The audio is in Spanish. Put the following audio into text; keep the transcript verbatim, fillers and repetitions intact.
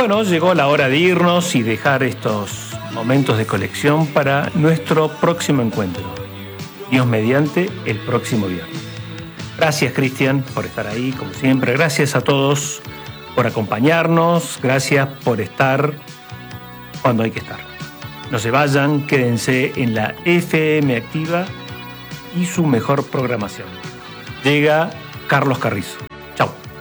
Bueno, llegó la hora de irnos y dejar estos momentos de colección para nuestro próximo encuentro. Dios mediante, el próximo viernes. Gracias, Cristian, por estar ahí, como siempre. Gracias a todos por acompañarnos. Gracias por estar cuando hay que estar. No se vayan, quédense en la F M Activa y su mejor programación. Llega Carlos Carrizo.